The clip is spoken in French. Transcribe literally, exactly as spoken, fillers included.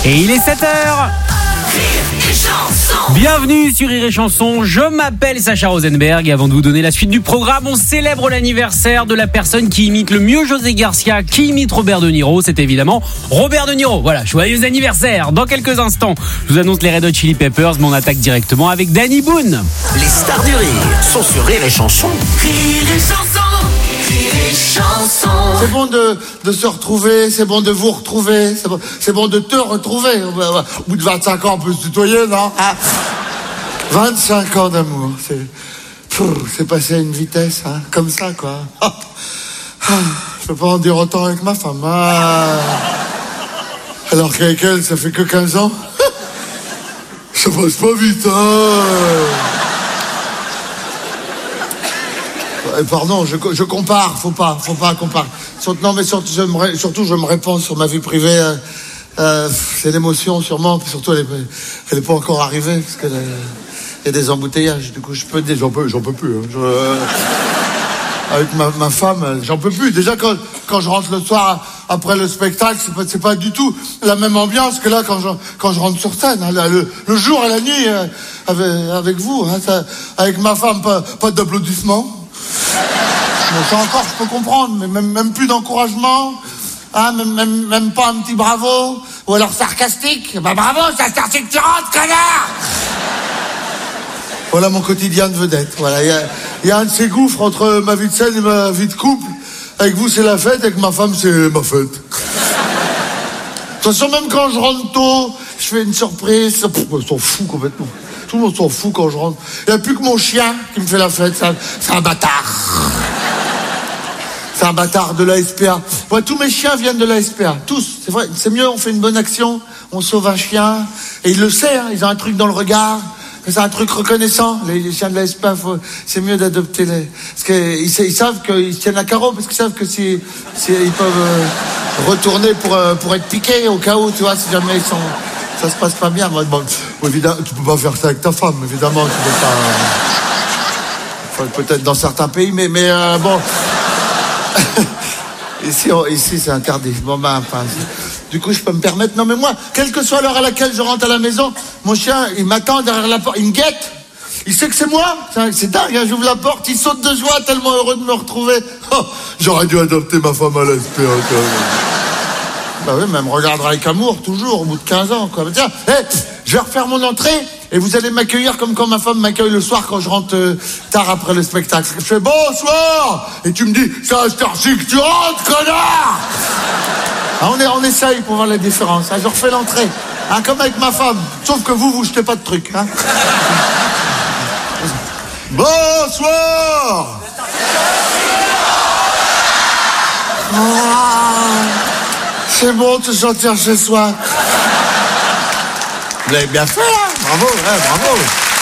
Et il est sept heures. Bienvenue sur Rire et Chanson, je m'appelle Sacha Rosenberg et avant de vous donner la suite du programme, on célèbre l'anniversaire de la personne qui imite le mieux José Garcia, qui imite Robert De Niro, c'est évidemment Robert De Niro. Voilà, joyeux anniversaire. Dans quelques instants, je vous annonce les Red Hot Chili Peppers, mais on attaque directement avec Danny Boone. Les stars du rire sont sur Rire et Chanson. Rire et Chanson, Rire et Chanson. C'est bon de, de se retrouver, c'est bon de vous retrouver, c'est bon, c'est bon de te retrouver. Au bout de vingt-cinq ans, on peut se tutoyer, non ah. vingt-cinq ans d'amour, c'est, pff, c'est passé à une vitesse, hein, comme ça, quoi. Ah. Ah. Je peux pas en dire autant avec ma femme. Ah. Alors qu'avec elle, ça fait que quinze ans. Ça passe pas vite, hein. Pardon, je, je compare, faut pas, faut pas comparer. Non, mais surtout je, me, surtout, je me réponds sur ma vie privée. Euh, euh, c'est l'émotion, sûrement. Puis surtout, elle est, elle est pas encore arrivée parce qu'il y a des embouteillages. Du coup, je peux dire, j'en peux, j'en peux plus. Hein. Je, euh, avec ma, ma femme, j'en peux plus. Déjà, quand, quand je rentre le soir après le spectacle, c'est pas, c'est pas du tout la même ambiance que là quand je, quand je rentre sur scène. Hein, là, le, le jour et la nuit euh, avec, avec vous. Hein, ça, avec ma femme, pas, pas d'applaudissements. Ça encore, je peux comprendre, mais même, même plus d'encouragement, hein, même, même, même pas un petit bravo, ou alors sarcastique. Bah bravo, c'est sarcastique, tu rentres, connard. Voilà mon quotidien de vedette. Voilà, il y a, y a un de ces gouffres entre ma vie de scène et ma vie de couple. Avec vous, c'est la fête, avec ma femme, c'est ma fête. De toute façon, même quand je rentre tôt, je fais une surprise. Pff, on s'en fout complètement. Tout le monde s'en fout quand je rentre. Il n'y a plus que mon chien qui me fait la fête. C'est un, c'est un bâtard. C'est un bâtard de l'A S P A. Ouais, tous mes chiens viennent de l'A S P A. Tous. C'est vrai. C'est mieux, on fait une bonne action. On sauve un chien. Et il le sait, hein, ils ont un truc dans le regard. C'est un truc reconnaissant. Les, les chiens de l'A S P A, faut, c'est mieux d'adopter les... Parce qu'ils ils savent qu'ils se tiennent à carreau, parce qu'ils savent que si, si ils peuvent euh, retourner pour, euh, pour être piqués au cas où, tu vois, si jamais ils sont... Ça se passe pas bien. Bon, bon, évidemment, tu peux pas faire ça avec ta femme, évidemment. Tu peux pas... Enfin, peut-être dans certains pays, mais, mais euh, bon... ici, on, ici, c'est interdit. Bon, ben, enfin... Du coup, je peux me permettre... Non, mais moi, quelle que soit l'heure à laquelle je rentre à la maison, mon chien, il m'attend derrière la porte. Il me guette. Il sait que c'est moi. C'est, c'est dingue, hein, j'ouvre la porte, il saute de joie, tellement heureux de me retrouver. Oh, j'aurais dû adopter ma femme à l'A S P A, quand même. Bah oui, mais elle me regardera avec amour, toujours, au bout de quinze ans, quoi. Tiens, hey, je vais refaire mon entrée, et vous allez m'accueillir comme quand ma femme m'accueille le soir quand je rentre euh, tard après le spectacle. Je fais bonsoir, et tu me dis, c'est à cette heure-ci que tu rentres, connard. Ah, on, est, on essaye pour voir la différence. Hein, je refais l'entrée, hein, comme avec ma femme. Sauf que vous, vous jetez pas de trucs. Hein. Bonsoir. Oh, c'est bon de se sentir chez soi. Vous l'avez bien fait, hein. Bravo, ouais, bravo.